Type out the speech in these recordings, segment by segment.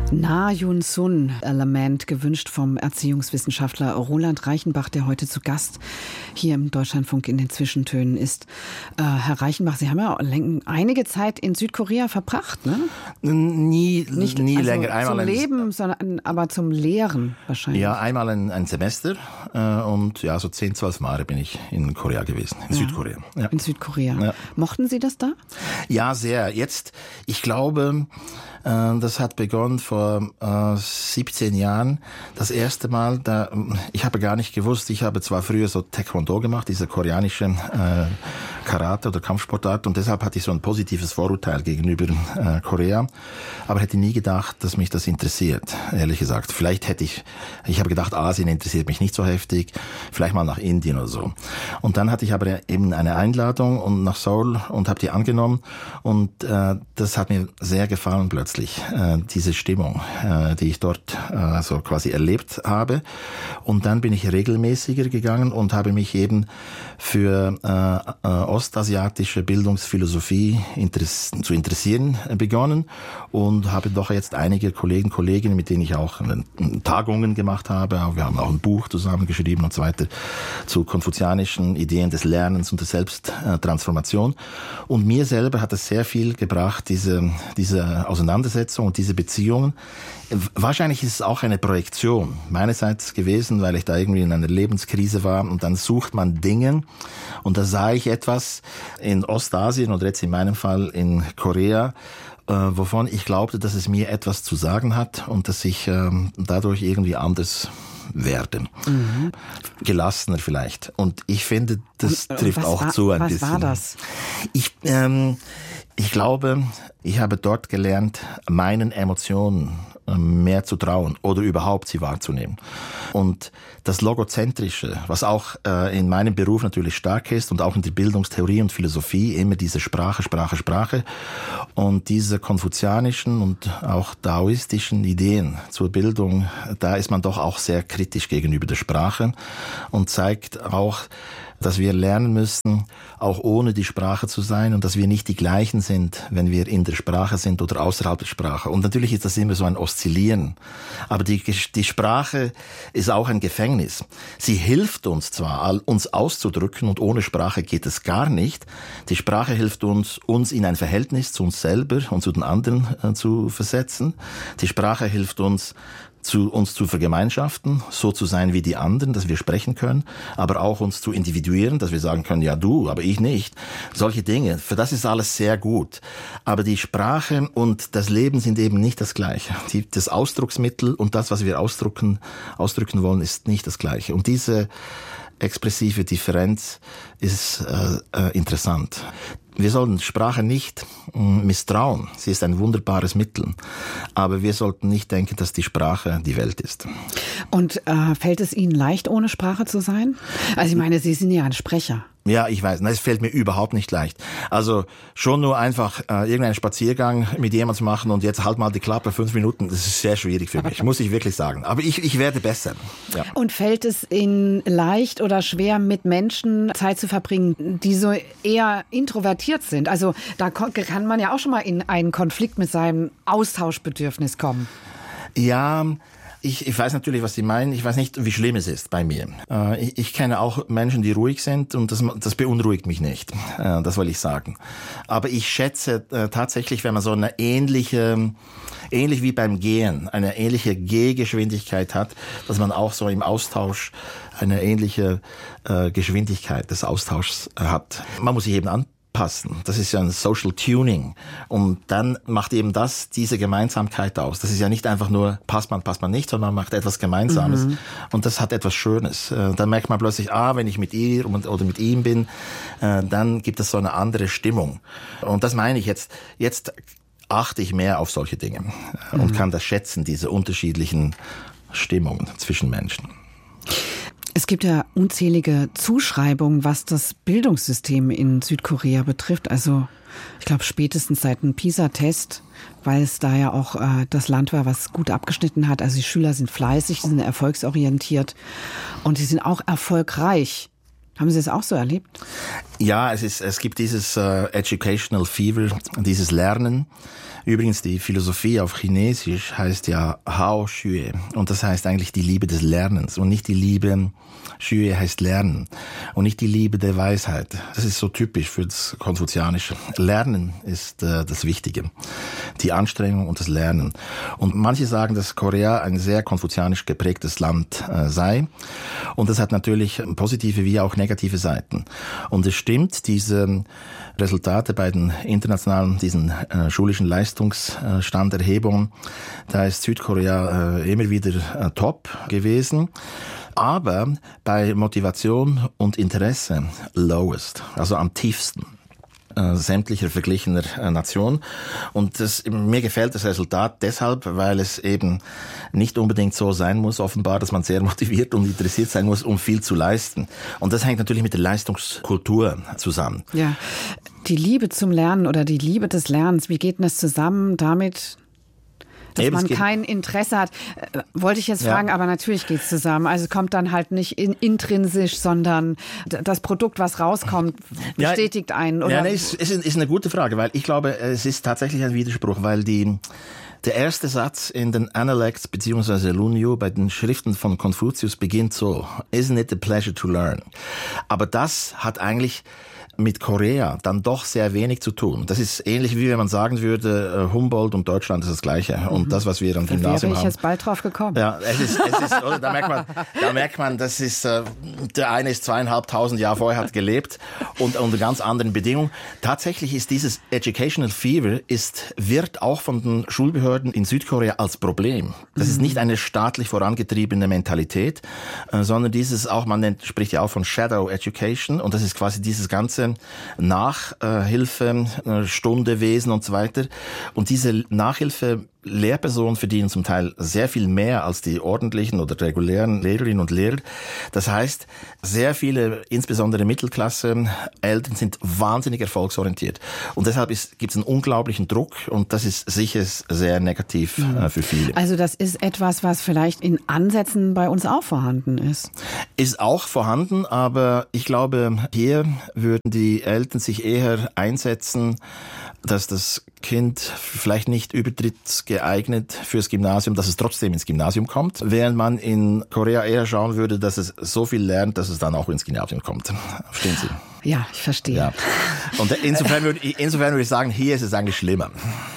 Na Yun Sun, Lament, gewünscht vom Erziehungswissenschaftler Roland Reichenbach, der heute zu Gast hier im Deutschlandfunk in den Zwischentönen ist. Herr Reichenbach, Sie haben ja einige Zeit in Südkorea verbracht, ne? Nie länger. Einmal zum Leben, sondern aber zum Lehren wahrscheinlich. Ja, einmal ein Semester und ja, so 10, 12 Jahre bin ich in Korea gewesen, in Südkorea. Ja. In Südkorea. Ja. Mochten Sie das da? Ja, sehr. Jetzt, ich glaube, das hat begonnen vor 17 Jahren. Das erste Mal, ich habe gar nicht gewusst, ich habe zwar früher so Taekwondo gemacht, diese koreanische Karate- oder Kampfsportart, und deshalb hatte ich so ein positives Vorurteil gegenüber Korea, aber hätte nie gedacht, dass mich das interessiert, ehrlich gesagt. Vielleicht ich habe gedacht, Asien interessiert mich nicht so heftig, vielleicht mal nach Indien oder so. Und dann hatte ich aber eben eine Einladung und nach Seoul und habe die angenommen, und das hat mir sehr gefallen plötzlich, diese Stimmung, die ich dort so quasi erlebt habe. Und dann bin ich regelmäßiger gegangen und habe mich eben für ostasiatische Bildungsphilosophie zu interessieren begonnen und habe doch jetzt einige Kolleginnen, mit denen ich auch Tagungen gemacht habe. Wir haben auch ein Buch zusammengeschrieben und so weiter zu konfuzianischen Ideen des Lernens und der Selbsttransformation. Und mir selber hat es sehr viel gebracht, diese Auseinandersetzung und diese Beziehungen. Wahrscheinlich ist es auch eine Projektion meinerseits gewesen, weil ich da irgendwie in einer Lebenskrise war, und dann sucht man Dinge, und da sah ich etwas in Ostasien oder jetzt in meinem Fall in Korea, wovon ich glaubte, dass es mir etwas zu sagen hat und dass ich dadurch irgendwie anders werde. Mhm. Gelassener vielleicht. Und ich finde, das trifft auch zu ein bisschen. Was war das? Ich glaube, ich habe dort gelernt, meinen Emotionen mehr zu trauen oder überhaupt sie wahrzunehmen. Und das Logozentrische, was auch in meinem Beruf natürlich stark ist und auch in der Bildungstheorie und Philosophie, immer diese Sprache. Und diese konfuzianischen und auch daoistischen Ideen zur Bildung, da ist man doch auch sehr kritisch gegenüber der Sprache und zeigt auch, dass wir lernen müssen, auch ohne die Sprache zu sein, und dass wir nicht die gleichen sind, wenn wir in der Sprache sind oder außerhalb der Sprache. Und natürlich ist das immer so ein Oszillieren. Aber die Sprache ist auch ein Gefängnis. Sie hilft uns zwar, uns auszudrücken, und ohne Sprache geht es gar nicht. Die Sprache hilft uns in ein Verhältnis zu uns selber und zu den anderen zu versetzen. Die Sprache hilft uns zu vergemeinschaften, so zu sein wie die anderen, dass wir sprechen können, aber auch uns zu individuieren, dass wir sagen können, ja du, aber ich nicht. Solche Dinge, für das ist alles sehr gut. Aber die Sprache und das Leben sind eben nicht das Gleiche. Das Ausdrucksmittel und das, was wir ausdrücken wollen, ist nicht das Gleiche. Und diese expressive Differenz ist interessant. Wir sollten Sprache nicht misstrauen. Sie ist ein wunderbares Mittel. Aber wir sollten nicht denken, dass die Sprache die Welt ist. Und fällt es Ihnen leicht, ohne Sprache zu sein? Also ich meine, Sie sind ja ein Sprecher. Ja, ich weiß. Es fällt mir überhaupt nicht leicht. Also schon nur einfach irgendeinen Spaziergang mit jemandem zu machen und jetzt halt mal die Klappe 5 Minuten, das ist sehr schwierig für mich, muss ich wirklich sagen. Aber ich werde besser. Ja. Und fällt es Ihnen leicht oder schwer, mit Menschen Zeit zu verbringen, die so eher introvertiert sind? Also da kann man ja auch schon mal in einen Konflikt mit seinem Austauschbedürfnis kommen. Ja, ich weiß natürlich, was Sie meinen. Ich weiß nicht, wie schlimm es ist bei mir. Ich kenne auch Menschen, die ruhig sind, und das beunruhigt mich nicht. Das will ich sagen. Aber ich schätze tatsächlich, wenn man so eine ähnlich wie beim Gehen, eine ähnliche Gehgeschwindigkeit hat, dass man auch so im Austausch eine ähnliche Geschwindigkeit des Austauschs hat. Man muss sich eben anpassen. Das ist ja ein Social Tuning. Und dann macht eben diese Gemeinsamkeit aus. Das ist ja nicht einfach nur passt man nicht, sondern man macht etwas Gemeinsames. Mhm. Und das hat etwas Schönes. Dann merkt man plötzlich, wenn ich mit ihr oder mit ihm bin, dann gibt es so eine andere Stimmung. Und das meine ich jetzt. Jetzt achte ich mehr auf solche Dinge und kann das schätzen, diese unterschiedlichen Stimmungen zwischen Menschen. Es gibt ja unzählige Zuschreibungen, was das Bildungssystem in Südkorea betrifft. Also ich glaube spätestens seit dem PISA-Test, weil es da ja auch das Land war, was gut abgeschnitten hat. Also die Schüler sind fleißig, sie sind erfolgsorientiert und sie sind auch erfolgreich. Haben Sie das auch so erlebt? Ja, es gibt dieses Educational Fever, dieses Lernen Übrigens, die Philosophie auf Chinesisch heißt ja Hao Xue. Und das heißt eigentlich die Liebe des Lernens. Und nicht die Liebe, Xue heißt Lernen. Und nicht die Liebe der Weisheit. Das ist so typisch für das Konfuzianische. Lernen ist das Wichtige. Die Anstrengung und das Lernen. Und manche sagen, dass Korea ein sehr konfuzianisch geprägtes Land sei. Und das hat natürlich positive wie auch negative Seiten. Und es stimmt, diese Resultate bei den internationalen, diesen schulischen Leistungsstanderhebungen, da ist Südkorea immer wieder top gewesen. Aber bei Motivation und Interesse lowest, also am tiefsten sämtlicher verglichener Nationen. Und mir gefällt das Resultat deshalb, weil es eben nicht unbedingt so sein muss, offenbar, dass man sehr motiviert und interessiert sein muss, um viel zu leisten. Und das hängt natürlich mit der Leistungskultur zusammen. Ja, die Liebe zum Lernen oder die Liebe des Lernens, wie geht denn das zusammen damit, dass man kein Interesse hat? Wollte ich jetzt fragen, aber natürlich geht es zusammen. Also es kommt dann halt nicht intrinsisch, sondern das Produkt, was rauskommt, bestätigt einen. Oder? Ja, nee, ist eine gute Frage, weil ich glaube, es ist tatsächlich ein Widerspruch, weil der erste Satz in den Analects bzw. Lunyu bei den Schriften von Konfuzius beginnt so: Isn't it a pleasure to learn? Aber das hat eigentlich mit Korea dann doch sehr wenig zu tun. Das ist ähnlich wie wenn man sagen würde, Humboldt und Deutschland ist das Gleiche. Und das, was wir am Gymnasium haben. Wäre ich jetzt bald drauf gekommen. Ja, es ist oder, da merkt man, das ist, der eine ist 2500 Jahre vorher, hat gelebt und unter ganz anderen Bedingungen. Tatsächlich ist dieses Educational Fever wird auch von den Schulbehörden in Südkorea als Problem. Das ist nicht eine staatlich vorangetriebene Mentalität, sondern dieses auch, spricht ja auch von Shadow Education, und das ist quasi dieses ganze Nachhilfe, Stundewesen und so weiter. Und diese Nachhilfe-Lehrpersonen verdienen zum Teil sehr viel mehr als die ordentlichen oder regulären Lehrerinnen und Lehrer. Das heißt, sehr viele, insbesondere Mittelklasse-Eltern, sind wahnsinnig erfolgsorientiert. Und deshalb gibt es einen unglaublichen Druck, und das ist sicher sehr negativ für viele. Also das ist etwas, was vielleicht in Ansätzen bei uns auch vorhanden ist. Ist auch vorhanden, aber ich glaube, hier würden die Eltern sich eher einsetzen, dass das Kind vielleicht nicht übertrittsgeeignet fürs Gymnasium, dass es trotzdem ins Gymnasium kommt, während man in Korea eher schauen würde, dass es so viel lernt, dass es dann auch ins Gymnasium kommt. Verstehen Sie? Ja, ich verstehe. Ja. Und insofern würde ich sagen, hier ist es eigentlich schlimmer.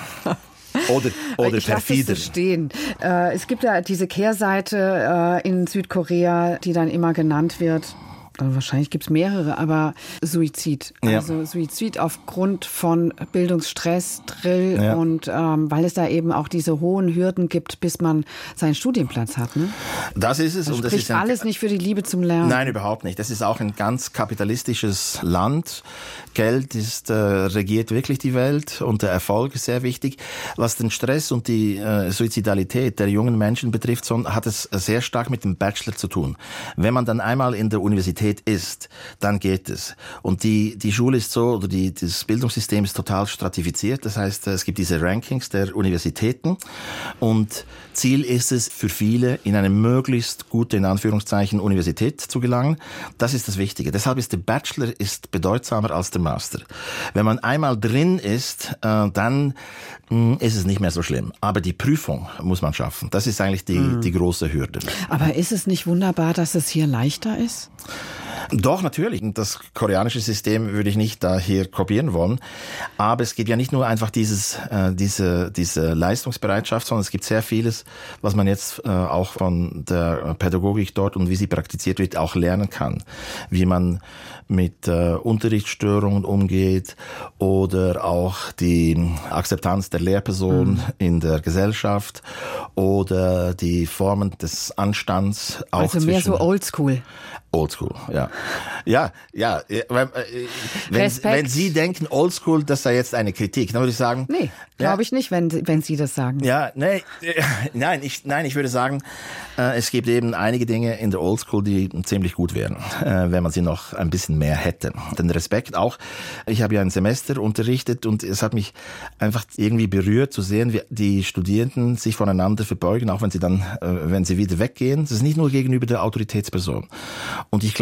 Oder ich perfider. So stehen. Es gibt ja diese Kehrseite in Südkorea, die dann immer genannt wird. Wahrscheinlich gibt es mehrere, aber Suizid. Also Suizid aufgrund von Bildungsstress, Drill und weil es da eben auch diese hohen Hürden gibt, bis man seinen Studienplatz hat. Ne? Das ist es. Das spricht alles nicht für die Liebe zum Lernen. Nein, überhaupt nicht. Das ist auch ein ganz kapitalistisches Land. Geld regiert wirklich die Welt, und der Erfolg ist sehr wichtig. Was den Stress und die Suizidalität der jungen Menschen betrifft, hat es sehr stark mit dem Bachelor zu tun. Wenn man dann einmal in der Universität ist, dann geht es. Und die Schule ist so, oder das Bildungssystem ist total stratifiziert. Das heißt, es gibt diese Rankings der Universitäten, und Ziel ist es für viele, in eine möglichst gute, in Anführungszeichen, Universität zu gelangen. Das ist das Wichtige. Deshalb ist der Bachelor bedeutsamer als der Master. Wenn man einmal drin ist, dann ist es nicht mehr so schlimm. Aber die Prüfung muss man schaffen. Das ist eigentlich die große Hürde. Aber ist es nicht wunderbar, dass es hier leichter ist? Doch, natürlich. Das koreanische System würde ich nicht da hier kopieren wollen. Aber es gibt ja nicht nur einfach diese Leistungsbereitschaft, sondern es gibt sehr vieles, was man jetzt auch von der Pädagogik dort und wie sie praktiziert wird, auch lernen kann. Wie man mit Unterrichtsstörungen umgeht oder auch die Akzeptanz der Lehrperson in der Gesellschaft oder die Formen des Anstands. Auch also mehr so oldschool. Oldschool, ja. Ja. Wenn Sie denken, Oldschool, das sei jetzt eine Kritik, dann würde ich sagen... Nee, glaube ich nicht, wenn Sie das sagen. Ja, nein, ich würde sagen, es gibt eben einige Dinge in der Oldschool, die ziemlich gut wären, wenn man sie noch ein bisschen mehr hätte. Den Respekt auch. Ich habe ja ein Semester unterrichtet, und es hat mich einfach irgendwie berührt zu sehen, wie die Studierenden sich voneinander verbeugen, auch wenn sie wieder weggehen. Das ist nicht nur gegenüber der Autoritätsperson. Und ich glaube, die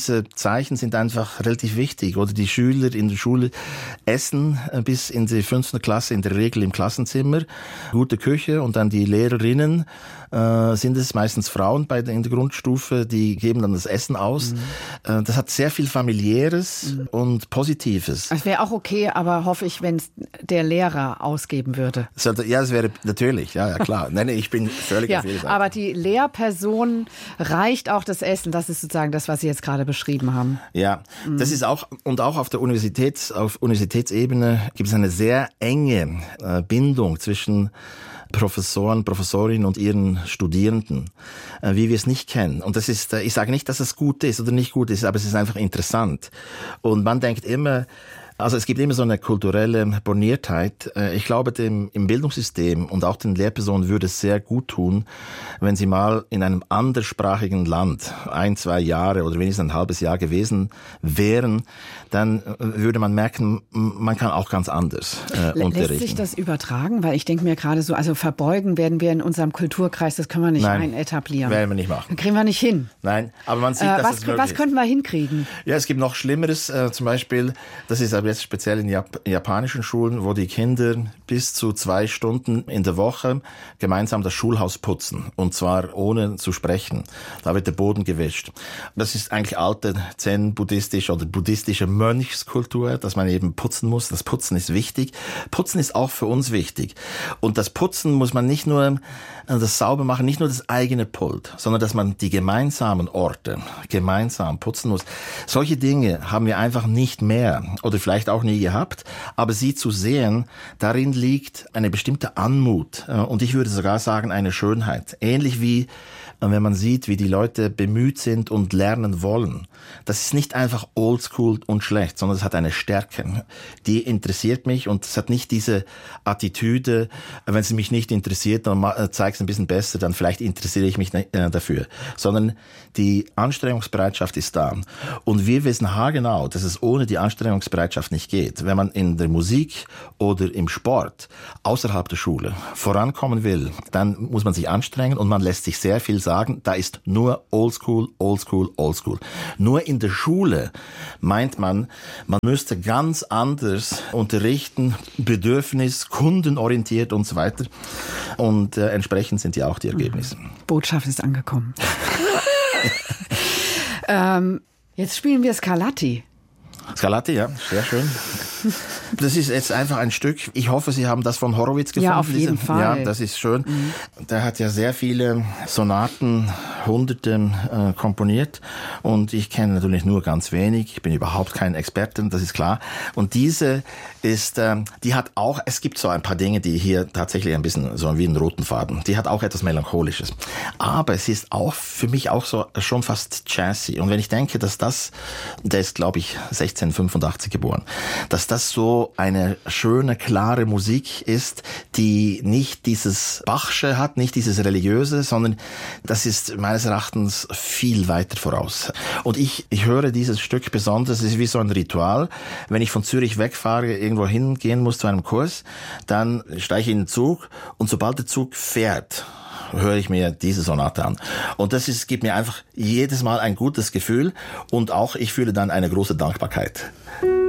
diese Zeichen sind einfach relativ wichtig. Oder die Schüler in der Schule essen bis in die 5. Klasse in der Regel im Klassenzimmer. Gute Küche und dann die Lehrerinnen sind es meistens Frauen in der Grundstufe, die geben dann das Essen aus. Das hat sehr viel Familiäres und Positives. Es wäre auch okay, aber hoffe ich, wenn es der Lehrer ausgeben würde. Ja, das wäre natürlich, ja klar. Nein, ich bin völlig auf jeder Seite. Aber die Lehrperson reicht auch das Essen. Das ist sozusagen das, was Sie jetzt gerade beschrieben haben. Ja, das ist auch, und auch auf der auf Universitätsebene gibt es eine sehr enge Bindung zwischen Professoren, Professorinnen und ihren Studierenden, wie wir es nicht kennen. Und das ist, ich sage nicht, dass es gut ist oder nicht gut ist, aber es ist einfach interessant. Und man denkt immer, also es gibt immer so eine kulturelle Borniertheit. Ich glaube, im Bildungssystem und auch den Lehrpersonen würde es sehr gut tun, wenn sie mal in einem anderssprachigen Land 1-2 Jahre oder wenigstens ein halbes Jahr gewesen wären, dann würde man merken, man kann auch ganz anders unterrichten. Lässt sich das übertragen? Weil ich denke mir gerade so, also verbeugen werden wir in unserem Kulturkreis, das können wir nicht etablieren. Werden wir nicht machen. Das kriegen wir nicht hin. Nein, aber man sieht, dass es möglich ist. Was könnten wir hinkriegen? Ja, es gibt noch Schlimmeres, zum Beispiel, das ist aber jetzt speziell in japanischen Schulen, wo die Kinder bis zu 2 Stunden in der Woche gemeinsam das Schulhaus putzen. Und zwar ohne zu sprechen. Da wird der Boden gewischt. Das ist eigentlich alte zen-buddhistische oder buddhistische Mönchskultur, dass man eben putzen muss. Das Putzen ist wichtig. Putzen ist auch für uns wichtig. Und das Putzen muss man nicht nur das Saubermachen, nicht nur das eigene Pult, sondern dass man die gemeinsamen Orte gemeinsam putzen muss. Solche Dinge haben wir einfach nicht mehr oder vielleicht auch nie gehabt, aber sie zu sehen, darin liegt eine bestimmte Anmut und ich würde sogar sagen eine Schönheit. Ähnlich wie wenn man sieht, wie die Leute bemüht sind und lernen wollen. Das ist nicht einfach oldschool und schlecht, sondern es hat eine Stärke. Die interessiert mich und es hat nicht diese Attitüde, wenn es mich nicht interessiert, dann zeig es ein bisschen besser, dann vielleicht interessiere ich mich dafür. Sondern die Anstrengungsbereitschaft ist da. Und wir wissen haargenau, dass es ohne die Anstrengungsbereitschaft nicht geht. Wenn man in der Musik oder im Sport außerhalb der Schule vorankommen will, dann muss man sich anstrengen und man lässt sich sehr viel sagen, da ist nur oldschool, oldschool, oldschool. Nur in der Schule meint man, man müsste ganz anders unterrichten, bedürfnis-, kundenorientiert und so weiter. Und entsprechend sind ja auch die Ergebnisse. Botschaft ist angekommen. Jetzt spielen wir Scarlatti. Scarlatti, ja, sehr schön. Das ist jetzt einfach ein Stück. Ich hoffe, Sie haben das von Horowitz gefunden. Ja, auf jeden Fall. Ja, das ist schön. Der hat ja sehr viele Sonaten, Hunderte komponiert. Und ich kenne natürlich nur ganz wenig. Ich bin überhaupt kein Experte, das ist klar. Und diese ist, die hat auch, es gibt so ein paar Dinge, die hier tatsächlich ein bisschen so wie einen roten Faden. Die hat auch etwas Melancholisches. Aber es ist auch für mich auch so schon fast jazzy. Und wenn ich denke, dass der ist, glaube ich, 1685 geboren, dass das so eine schöne, klare Musik ist, die nicht dieses Bachsche hat, nicht dieses Religiöse, sondern das ist meines Erachtens viel weiter voraus. Und ich höre dieses Stück besonders, es ist wie so ein Ritual. Wenn ich von Zürich wegfahre, irgendwo hingehen muss zu einem Kurs, dann steige ich in den Zug und sobald der Zug fährt, höre ich mir diese Sonate an. Und das gibt mir einfach jedes Mal ein gutes Gefühl und auch ich fühle dann eine große Dankbarkeit.